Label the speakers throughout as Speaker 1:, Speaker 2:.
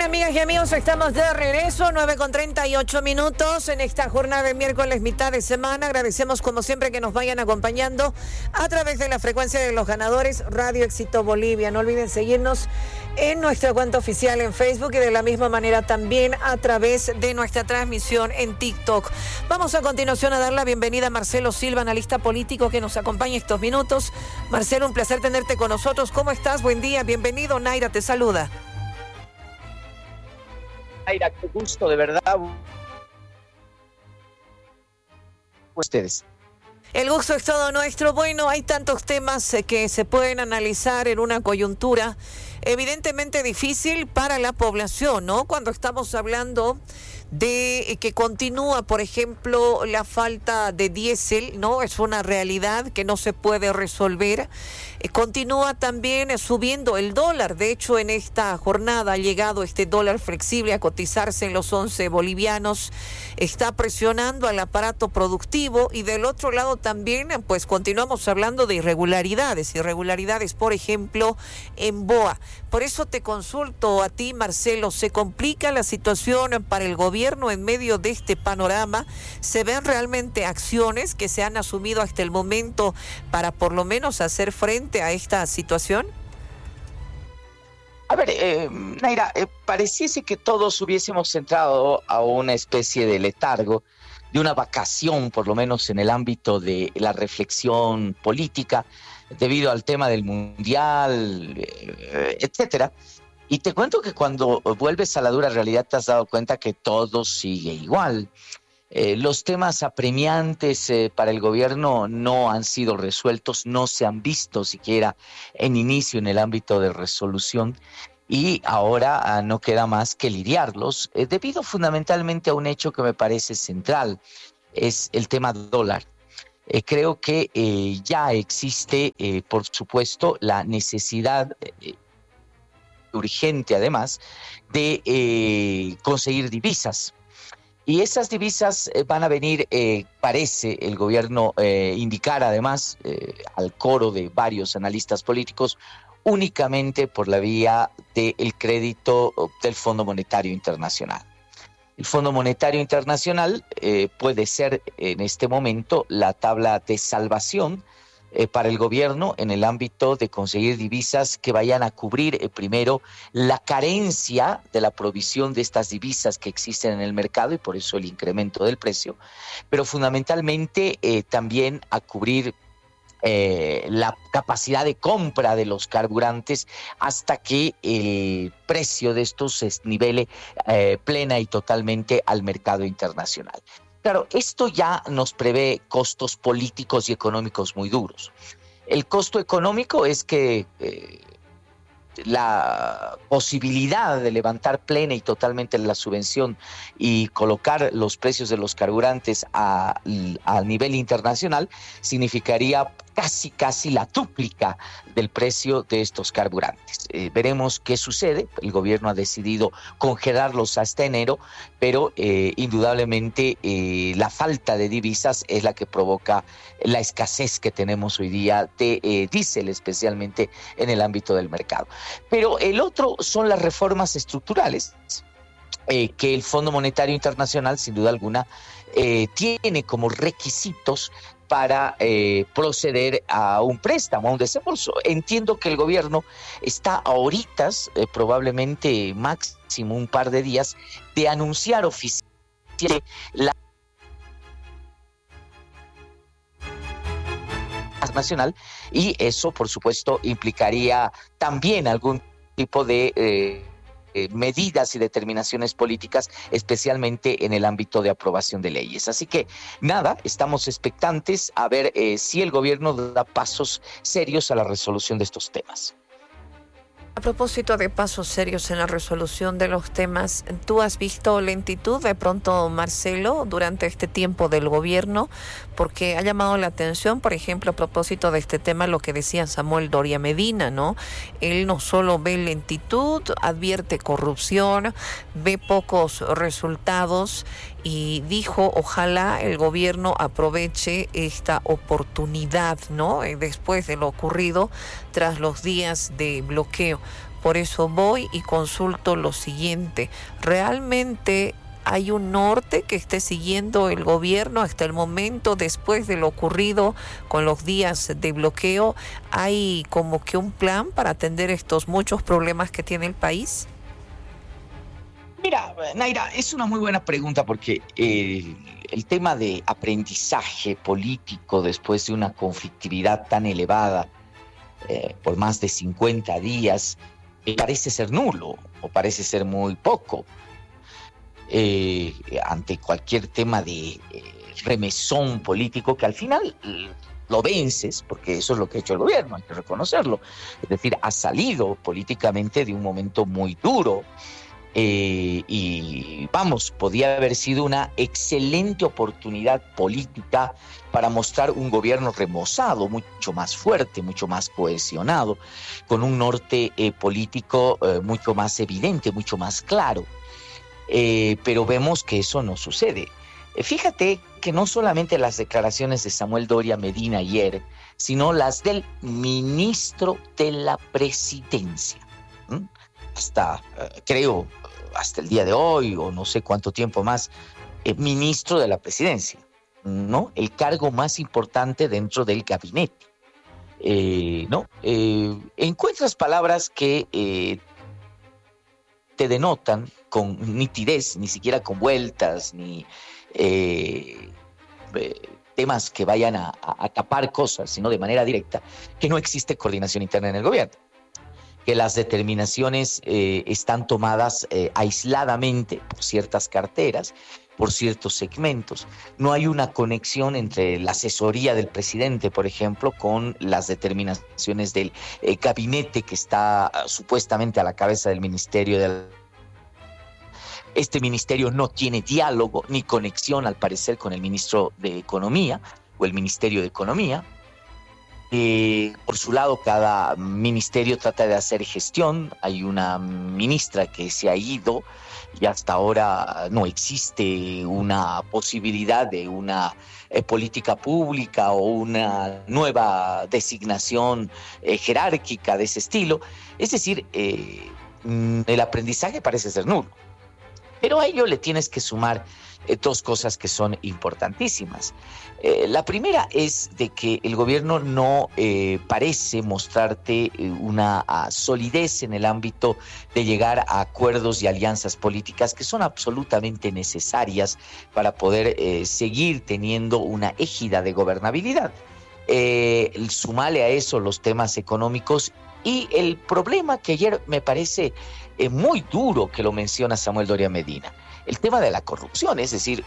Speaker 1: amigas y amigos, estamos de regreso, 9:38 en esta jornada de miércoles, mitad de semana. Agradecemos como siempre que nos vayan acompañando a través de la frecuencia de los ganadores Radio Éxito Bolivia. No olviden seguirnos en nuestra cuenta oficial en Facebook y de la misma manera también a través de nuestra transmisión en TikTok. Vamos a continuación a dar la bienvenida a Marcelo Silva, analista político que nos acompaña estos minutos. Marcelo, un placer tenerte con nosotros. ¿Cómo estás? Buen día, bienvenido. Naira te saluda.
Speaker 2: Naira, qué gusto, de verdad. Ustedes.
Speaker 1: El gusto es todo nuestro. Bueno, hay tantos temas que se pueden analizar en una coyuntura evidentemente difícil para la población, ¿no? Cuando estamos hablando de que continúa, por ejemplo, la falta de diésel, ¿no? Es una realidad que no se puede resolver. Continúa también subiendo el dólar. De hecho, en esta jornada ha llegado este dólar flexible a cotizarse en los 11 bolivianos. Está presionando al aparato productivo y del otro lado también, pues continuamos hablando de irregularidades, por ejemplo, en BOA. Por eso te consulto a ti, Marcelo, ¿se complica la situación para el gobierno en medio de este panorama? ¿Se ven realmente acciones que se han asumido hasta el momento para por lo menos hacer frente a esta situación?
Speaker 2: A ver, Naira, pareciese que todos hubiésemos entrado a una especie de letargo, de una vacación, por lo menos en el ámbito de la reflexión política, debido al tema del mundial, etcétera. Y te cuento que cuando vuelves a la dura realidad te has dado cuenta que todo sigue igual. Los temas apremiantes para el gobierno no han sido resueltos, no se han visto siquiera en inicio en el ámbito de resolución y ahora no queda más que lidiarlos, debido fundamentalmente a un hecho que me parece central, es el tema dólar. Creo que ya existe, por supuesto, la necesidad urgente además de conseguir divisas. Y esas divisas van a venir, parece el gobierno indicar además al coro de varios analistas políticos, únicamente por la vía del crédito del Fondo Monetario Internacional. El Fondo Monetario Internacional puede ser en este momento la tabla de salvación para el gobierno en el ámbito de conseguir divisas que vayan a cubrir primero la carencia de la provisión de estas divisas que existen en el mercado y por eso el incremento del precio, pero fundamentalmente también a cubrir la capacidad de compra de los carburantes hasta que el precio de estos se nivele plena y totalmente al mercado internacional. Claro, esto ya nos prevé costos políticos y económicos muy duros. El costo económico es que la posibilidad de levantar plena y totalmente la subvención y colocar los precios de los carburantes a nivel internacional significaría casi la dúplica del precio de estos carburantes. Veremos qué sucede. El gobierno ha decidido congelarlos hasta enero, pero indudablemente la falta de divisas es la que provoca la escasez que tenemos hoy día de diésel, especialmente en el ámbito del mercado. Pero el otro son las reformas estructurales que el Fondo Monetario Internacional, sin duda alguna, tiene como requisitos para proceder a un préstamo, a un desembolso. Entiendo que el gobierno está ahorita, probablemente máximo un par de días, de anunciar oficialmente la nacional, y eso, por supuesto, implicaría también algún tipo de medidas y determinaciones políticas, especialmente en el ámbito de aprobación de leyes. Así que nada, estamos expectantes a ver si el gobierno da pasos serios a la resolución de estos temas.
Speaker 1: A propósito de pasos serios en la resolución de los temas, ¿tú has visto lentitud de pronto, Marcelo, durante este tiempo del gobierno? Porque ha llamado la atención, por ejemplo, a propósito de este tema, lo que decía Samuel Doria Medina, ¿no? Él no solo ve lentitud, advierte corrupción, ve pocos resultados y dijo, ojalá el gobierno aproveche esta oportunidad, ¿no? Después de lo ocurrido tras los días de bloqueo. Por eso voy y consulto lo siguiente. ¿Realmente hay un norte que esté siguiendo el gobierno hasta el momento, después de lo ocurrido con los días de bloqueo? ¿Hay como que un plan para atender estos muchos problemas que tiene el país?
Speaker 2: Mira, Naira, es una muy buena pregunta porque el tema de aprendizaje político después de una conflictividad tan elevada por más de 50 días parece ser nulo o parece ser muy poco. Ante cualquier tema de remesón político que al final lo vences, porque eso es lo que ha hecho el gobierno, hay que reconocerlo. Es decir, ha salido políticamente de un momento muy duro. Y vamos, podía haber sido una excelente oportunidad política para mostrar un gobierno remozado, mucho más fuerte, mucho más cohesionado, con un norte político mucho más evidente, mucho más claro. Pero vemos que eso no sucede. Fíjate que no solamente las declaraciones de Samuel Doria Medina ayer, sino las del ministro de la presidencia. Creo, hasta el día de hoy, o no sé cuánto tiempo más, ministro de la presidencia, ¿no? El cargo más importante dentro del gabinete. ¿No? Encuentras palabras que te denotan con nitidez, ni siquiera con vueltas, ni temas que vayan a tapar cosas, sino de manera directa, que no existe coordinación interna en el gobierno, que las determinaciones están tomadas aisladamente por ciertas carteras, por ciertos segmentos. No hay una conexión entre la asesoría del presidente, por ejemplo, con las determinaciones del gabinete que está supuestamente a la cabeza del Ministerio del... Este ministerio no tiene diálogo ni conexión, al parecer, con el ministro de Economía o el Ministerio de Economía. Por su lado, cada ministerio trata de hacer gestión. Hay una ministra que se ha ido y hasta ahora no existe una posibilidad de una política pública o una nueva designación jerárquica de ese estilo. Es decir, el aprendizaje parece ser nulo. Pero a ello le tienes que sumar dos cosas que son importantísimas. La primera es de que el gobierno no parece mostrarte una solidez en el ámbito de llegar a acuerdos y alianzas políticas que son absolutamente necesarias para poder seguir teniendo una égida de gobernabilidad. Sumale a eso los temas económicos y el problema que ayer me parece muy duro que lo menciona Samuel Doria Medina, el tema de la corrupción. Es decir,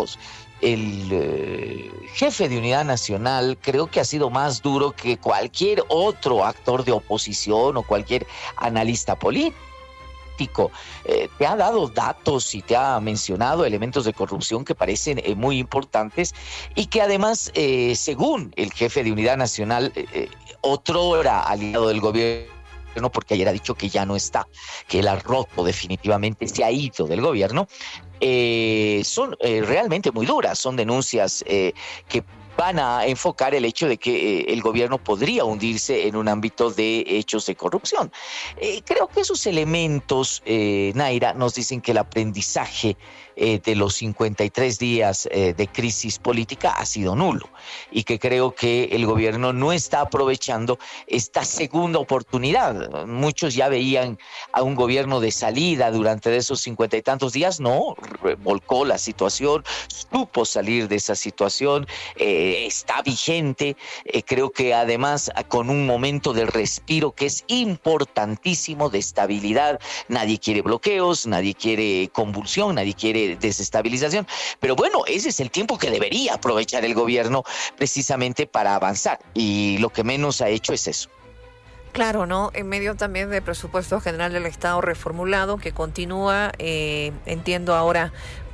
Speaker 2: el jefe de Unidad Nacional creo que ha sido más duro que cualquier otro actor de oposición o cualquier analista político. Te ha dado datos y te ha mencionado elementos de corrupción que parecen muy importantes y que además, según el jefe de Unidad Nacional, otrora aliado del gobierno, porque ayer ha dicho que ya no está, que él ha roto definitivamente, se ha ido del gobierno, son realmente muy duras, son denuncias que van a enfocar el hecho de que el gobierno podría hundirse en un ámbito de hechos de corrupción. Creo que esos elementos, Naira, nos dicen que el aprendizaje de los 53 días de crisis política ha sido nulo y que creo que el gobierno no está aprovechando esta segunda oportunidad. Muchos ya veían a un gobierno de salida durante esos 50 y tantos días. No, volcó la situación, supo salir de esa situación, está vigente. Creo que además con un momento de respiro que es importantísimo, de estabilidad. Nadie quiere bloqueos, nadie quiere convulsión, nadie quiere desestabilización, pero bueno, ese es el tiempo que debería aprovechar el gobierno precisamente para avanzar, y lo que menos ha hecho es eso.
Speaker 1: Claro, ¿no? En medio también del presupuesto general del Estado reformulado que continúa, entiendo ahora,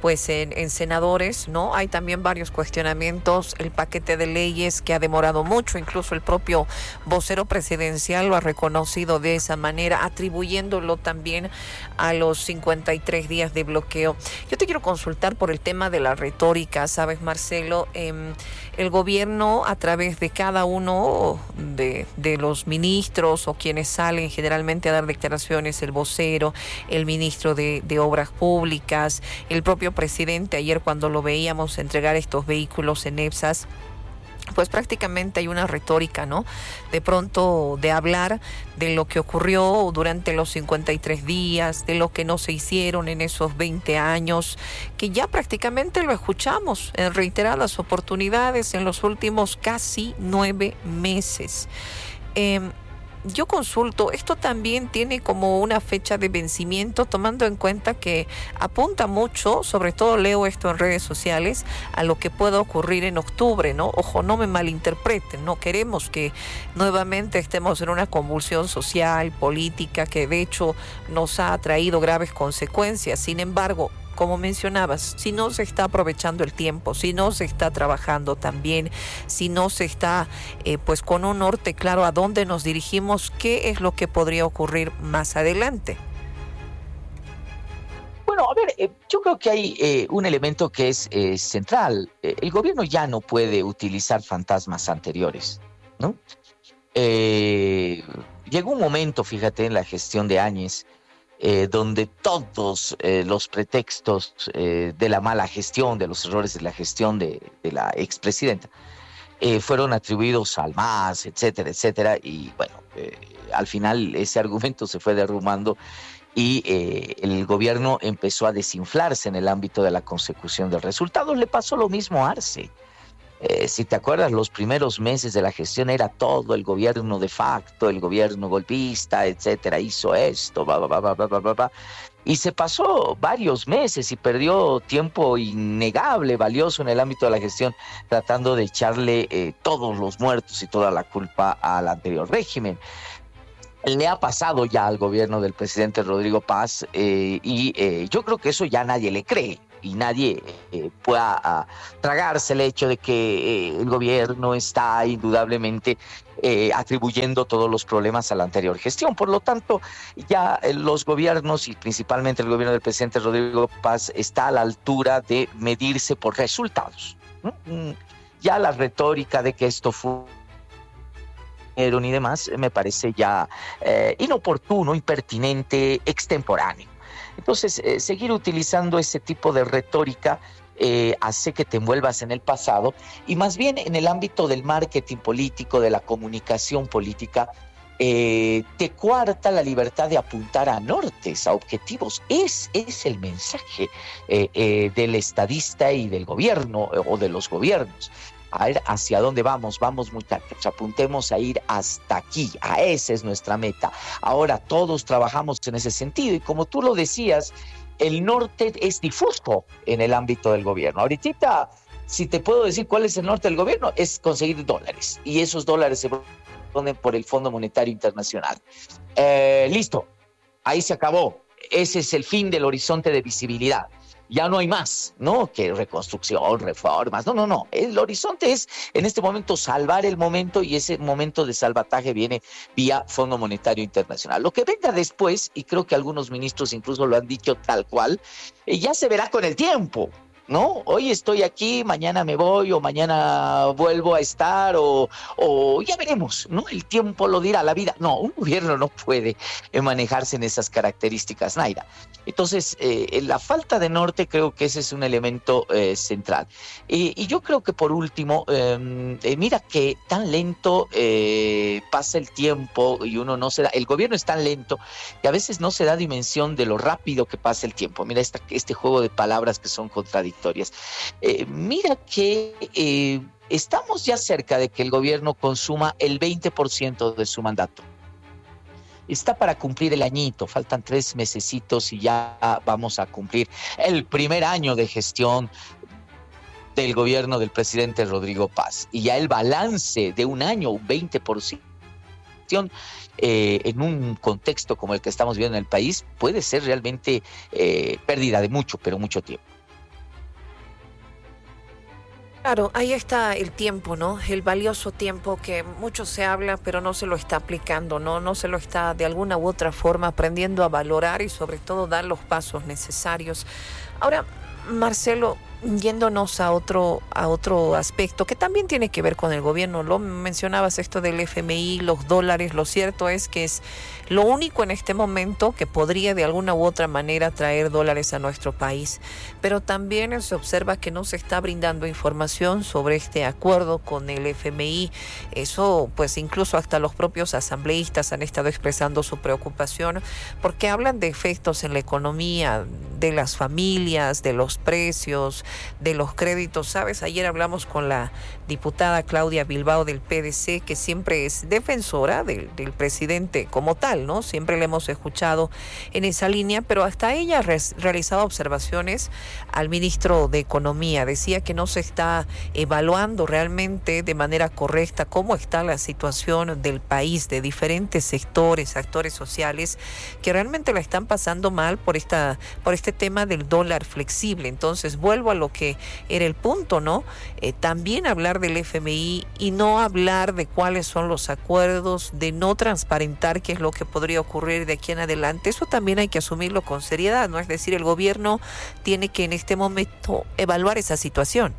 Speaker 1: pues en senadores, ¿no? Hay también varios cuestionamientos, el paquete de leyes que ha demorado mucho, incluso el propio vocero presidencial lo ha reconocido de esa manera, atribuyéndolo también a los 53 días de bloqueo. Yo te quiero consultar por el tema de la retórica, ¿sabes, Marcelo? El gobierno, a través de cada uno de los ministros o quienes salen generalmente a dar declaraciones, el vocero, el ministro de Obras Públicas, el propio presidente, ayer cuando lo veíamos entregar estos vehículos en EPSAS, pues prácticamente hay una retórica, ¿no? De pronto de hablar de lo que ocurrió durante los 53 días, de lo que no se hicieron en esos 20 años, que ya prácticamente lo escuchamos en reiteradas oportunidades en los últimos casi 9 meses. Yo consulto, esto también tiene como una fecha de vencimiento, tomando en cuenta que apunta mucho, sobre todo leo esto en redes sociales, a lo que pueda ocurrir en octubre, ¿no? Ojo, no me malinterpreten, no queremos que nuevamente estemos en una convulsión social, política, que de hecho nos ha traído graves consecuencias. Sin embargo, como mencionabas, si no se está aprovechando el tiempo, si no se está trabajando también, si no se está pues con un norte claro a dónde nos dirigimos, ¿qué es lo que podría ocurrir más adelante?
Speaker 2: Bueno, a ver, yo creo que hay un elemento que es central. El gobierno ya no puede utilizar fantasmas anteriores, ¿no? Llegó un momento, fíjate, en la gestión de Áñez, donde todos los pretextos de la mala gestión, de los errores de la gestión de la expresidenta, fueron atribuidos al MAS, etcétera, etcétera, y bueno, al final ese argumento se fue derrumbando y el gobierno empezó a desinflarse en el ámbito de la consecución del resultado. Le pasó lo mismo a Arce. Si te acuerdas, los primeros meses de la gestión era todo el gobierno de facto, el gobierno golpista, etcétera, hizo esto, y se pasó varios meses y perdió tiempo innegable, valioso en el ámbito de la gestión, tratando de echarle todos los muertos y toda la culpa al anterior régimen. Le ha pasado ya al gobierno del presidente Rodrigo Paz y yo creo que eso ya nadie le cree. Y nadie pueda tragarse el hecho de que el gobierno está indudablemente atribuyendo todos los problemas a la anterior gestión. Por lo tanto, ya los gobiernos y principalmente el gobierno del presidente Rodrigo Paz está a la altura de medirse por resultados, ¿no? Ya la retórica de que esto fue y demás me parece ya inoportuno, impertinente, extemporáneo. Entonces, seguir utilizando ese tipo de retórica hace que te envuelvas en el pasado y más bien en el ámbito del marketing político, de la comunicación política, te coarta la libertad de apuntar a nortes, a objetivos. Es el mensaje del estadista y del gobierno o de los gobiernos. A ver hacia dónde vamos, muchachos, apuntemos a ir hasta aquí, esa es nuestra meta. Ahora todos trabajamos en ese sentido y como tú lo decías, el norte es difuso en el ámbito del gobierno. Ahorita, si te puedo decir cuál es el norte del gobierno, es conseguir dólares y esos dólares se ponen por el Fondo Monetario Internacional. Listo, ahí se acabó, ese es el fin del horizonte de visibilidad. Ya no hay más, ¿no? Que reconstrucción, reformas, no. El horizonte es, en este momento, salvar el momento y ese momento de salvataje viene vía Fondo Monetario Internacional. Lo que venga después, y creo que algunos ministros incluso lo han dicho tal cual, ya se verá con el tiempo, ¿no? Hoy estoy aquí, mañana me voy o mañana vuelvo a estar o ya veremos, ¿no? El tiempo lo dirá, la vida. No, un gobierno no puede manejarse en esas características, Naira. Entonces, la falta de norte creo que ese es un elemento central. Y yo creo que por último, mira que tan lento pasa el tiempo y uno no se da, el gobierno es tan lento que a veces no se da dimensión de lo rápido que pasa el tiempo. Mira este juego de palabras que son contradictorias. Mira que estamos ya cerca de que el gobierno consuma el 20% de su mandato. Está para cumplir el añito, faltan 3 mesecitos y ya vamos a cumplir el primer año de gestión del gobierno del presidente Rodrigo Paz. Y ya el balance de un año, un 20%, en un contexto como el que estamos viviendo en el país, puede ser realmente pérdida de mucho, pero mucho tiempo.
Speaker 1: Claro, ahí está el tiempo, ¿no? El valioso tiempo que mucho se habla, pero no se lo está aplicando, ¿no? No se lo está de alguna u otra forma aprendiendo a valorar y sobre todo dar los pasos necesarios. Ahora, Marcelo, yéndonos a otro aspecto que también tiene que ver con el gobierno, lo mencionabas esto del FMI, los dólares, lo cierto es que es lo único en este momento que podría de alguna u otra manera traer dólares a nuestro país, pero también se observa que no se está brindando información sobre este acuerdo con el FMI. Eso, pues incluso hasta los propios asambleístas han estado expresando su preocupación porque hablan de efectos en la economía, de las familias, de los precios, de los créditos. Sabes, ayer hablamos con la diputada Claudia Bilbao del PDC, que siempre es defensora del presidente como tal, ¿no? Siempre le hemos escuchado en esa línea, pero hasta ella realizaba observaciones al ministro de Economía. Decía que no se está evaluando realmente de manera correcta cómo está la situación del país, de diferentes sectores, actores sociales, que realmente la están pasando mal por este tema del dólar flexible. Entonces, vuelvo a lo que era el punto, ¿no? También hablar del FMI y no hablar de cuáles son los acuerdos, de no transparentar qué es lo que podría ocurrir de aquí en adelante. Eso también hay que asumirlo con seriedad, ¿no? Es decir, el gobierno tiene que en este momento evaluar esa situación.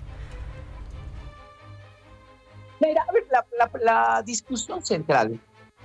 Speaker 2: Mira, a ver, la discusión central,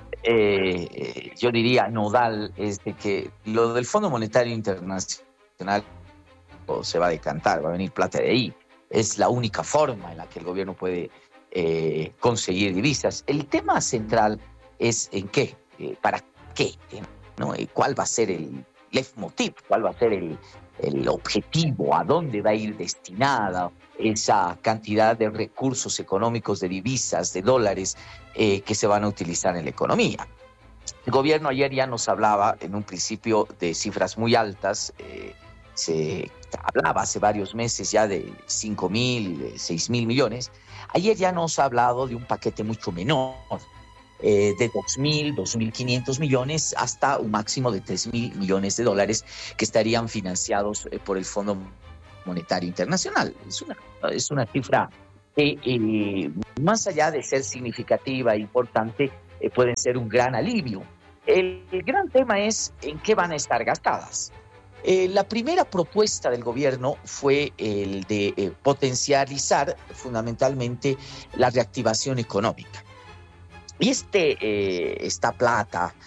Speaker 2: yo diría nodal, es de que lo del Fondo Monetario Internacional se va a decantar, va a venir plata de ahí. Es la única forma en la que el gobierno puede conseguir divisas. El tema central es en qué, para qué, ¿no? ¿Cuál va a ser el leitmotiv? ¿Cuál va a ser el objetivo? ¿A dónde va a ir destinada esa cantidad de recursos económicos, de divisas, de dólares que se van a utilizar en la economía? El gobierno ayer ya nos hablaba en un principio de cifras muy altas. Se hablaba hace varios meses ya de 5.000, 6.000 millones. Ayer ya nos ha hablado de un paquete mucho menor, de 2.000, 2.500 millones hasta un máximo de 3.000 millones de dólares que estarían financiados por el Fondo Monetario Internacional. Es una cifra que, más allá de ser significativa e importante, pueden ser un gran alivio. El gran tema es en qué van a estar gastadas. La primera propuesta del gobierno fue el de potencializar fundamentalmente la reactivación económica. Y esta plata